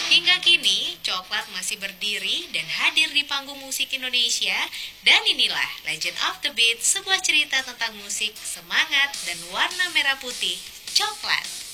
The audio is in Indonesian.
Hingga kini, Coklat masih berdiri dan hadir di panggung musik Indonesia. Dan inilah Legend of the Beat, sebuah cerita tentang musik, semangat, dan warna merah putih, Coklat.